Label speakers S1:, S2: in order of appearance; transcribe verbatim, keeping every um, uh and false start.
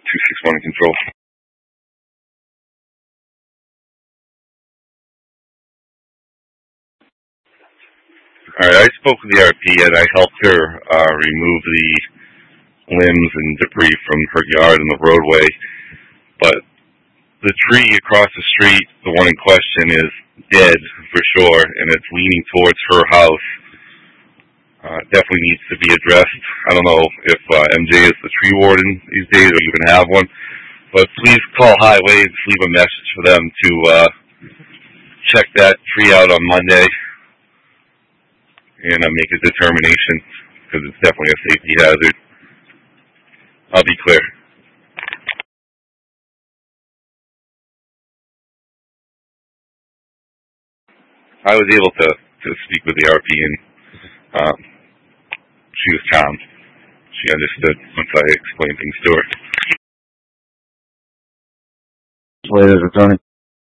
S1: two six one in control. All right, I spoke with the R P and I helped her uh, remove the limbs and debris from her yard and the roadway. But the tree across the street, the one in question, is dead for sure, and it's leaning towards her house. Uh, definitely needs to be addressed. I don't know if uh, M J is the tree warden these days or even have one, but please call Highway and leave a message for them to uh, check that tree out on Monday and uh, make a determination, because it's definitely a safety hazard. I'll be clear. I was able to, to speak with the R P, and um, she was calm. She understood once I explained things to her.
S2: Later, Tony.